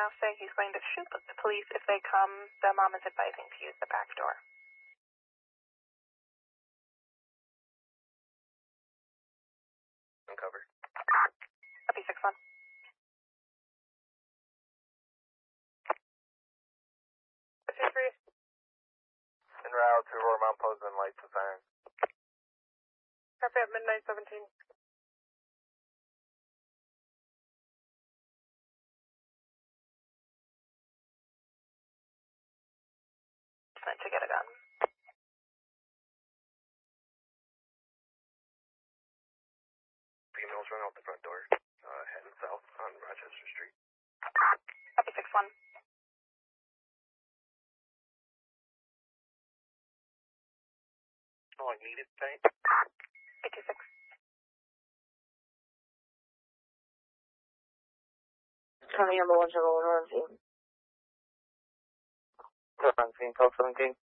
now say he's going to shoot the police if they come. The mom is advising to use the back door. Uncover. Copy 6-1. En route to Aurora Mount Pleasant, lights and sirens. Copy at midnight 17. Meant to get a gun. Females run out the front door, heading south on Rochester Street. Copy 6-1. How long needed tonight? 826. County number 171 on scene. On scene, call 17.